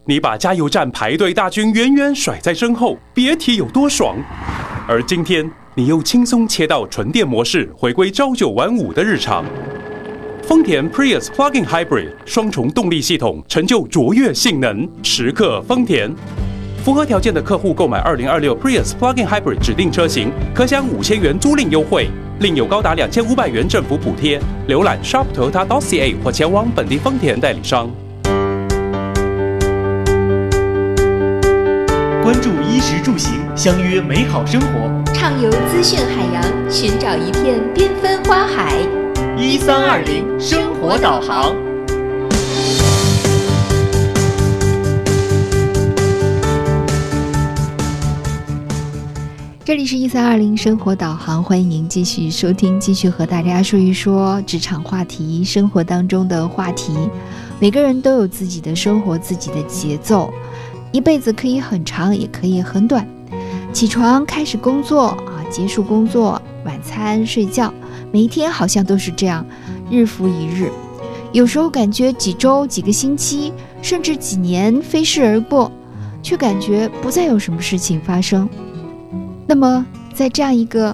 你把加油站排队大军远远甩在身后，别提有多爽。而今天，你又轻松切到纯电模式，回归朝九晚五的日常。丰田 Prius Plug-in Hybrid 双重动力系统，成就卓越性能，时刻丰田。符合条件的客户购买2026 Prius Plug-in Hybrid 指定车型，可享5000元租赁优惠，另有高达2500元政府补贴。浏览 shop.toyota.ca 或前往本地丰田代理商。 关注衣食住行，相约美好生活， 畅游资讯海洋，寻找一片缤纷花海。 1320生活导航。 这里是1320生活导航，欢迎您继续收听，继续和大家说一说职场话题，生活当中的话题。每个人都有自己的生活，自己的节奏，一辈子可以很长，也可以很短。起床开始工作结束工作，晚餐睡觉，每一天好像都是这样，日复一日。有时候感觉几周、几个星期，甚至几年飞逝而过，却感觉不再有什么事情发生。那么在这样一个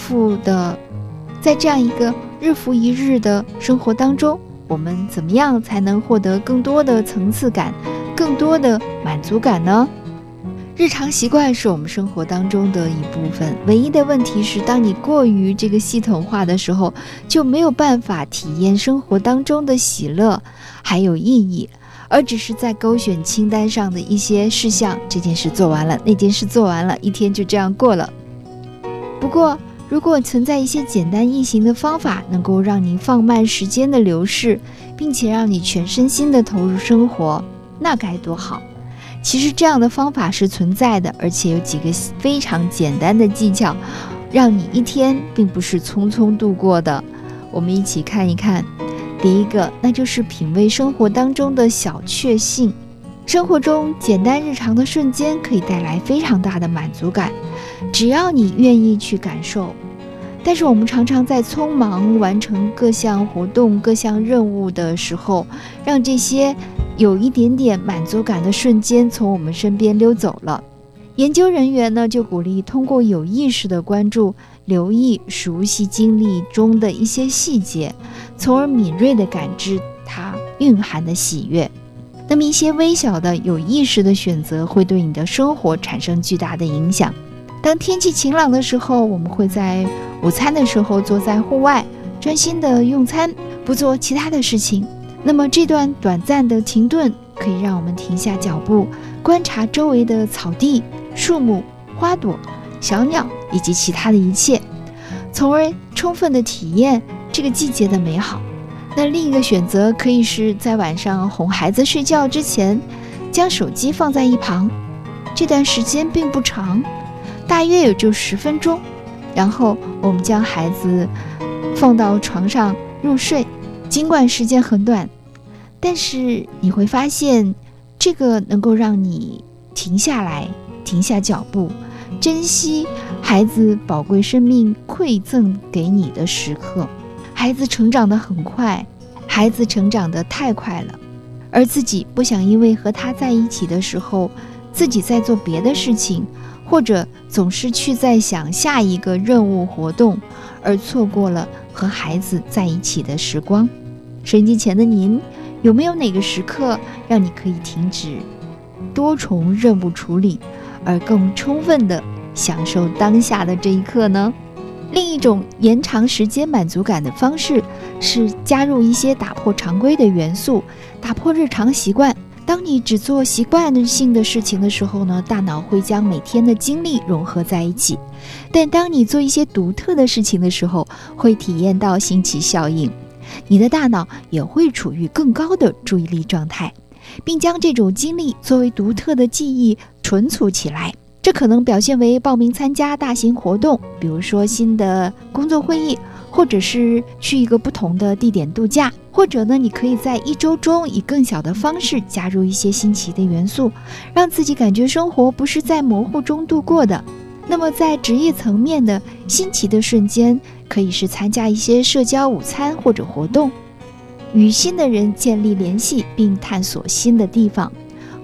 日复一日的生活当中，我们怎么样才能获得更多的层次感，更多的满足感呢？日常习惯是我们生活当中的一部分，唯一的问题是，当你过于这个系统化的时候，就没有办法体验生活当中的喜乐还有意义，而只是在勾选清单上的一些事项，这件事做完了，那件事做完了，一天就这样过了。不过如果存在一些简单易行的方法，能够让你放慢时间的流逝，并且让你全身心的投入生活，那该多好。其实这样的方法是存在的，而且有几个非常简单的技巧，让你一天并不是匆匆度过的。我们一起看一看。第一个，那就是品味生活当中的小确幸。生活中简单日常的瞬间可以带来非常大的满足感，只要你愿意去感受。但是我们常常在匆忙完成各项活动、各项任务的时候，让这些有一点点满足感的瞬间从我们身边溜走了。研究人员呢，就鼓励通过有意识的关注、留意、熟悉经历中的一些细节，从而敏锐地感知它蕴含的喜悦。那么一些微小的有意识的选择会对你的生活产生巨大的影响。当天气晴朗的时候，我们会在午餐的时候坐在户外，专心的用餐，不做其他的事情。那么这段短暂的停顿可以让我们停下脚步，观察周围的草地、树木、花朵、小鸟以及其他的一切，从而充分的体验这个季节的美好。那另一个选择可以是在晚上哄孩子睡觉之前，将手机放在一旁，这段时间并不长，大约也就10分钟，然后我们将孩子放到床上入睡。尽管时间很短，但是你会发现这个能够让你停下来，停下脚步，珍惜孩子宝贵生命馈赠给你的时刻。孩子成长得很快，孩子成长得太快了，而自己不想因为和他在一起的时候自己在做别的事情，或者总是去在想下一个任务活动，而错过了和孩子在一起的时光。收音机前的您，有没有哪个时刻让你可以停止多重任务处理，而更充分地享受当下的这一刻呢？另一种延长时间满足感的方式是加入一些打破常规的元素，打破日常习惯。当你只做习惯性的事情的时候呢，大脑会将每天的经历融合在一起，但当你做一些独特的事情的时候，会体验到新奇效应，你的大脑也会处于更高的注意力状态，并将这种经历作为独特的记忆存储起来。这可能表现为报名参加大型活动，比如说新的工作会议，或者是去一个不同的地点度假，或者呢，你可以在一周中以更小的方式加入一些新奇的元素，让自己感觉生活不是在模糊中度过的。那么在职业层面的新奇的瞬间，可以是参加一些社交午餐或者活动，与新的人建立联系并探索新的地方，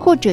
或者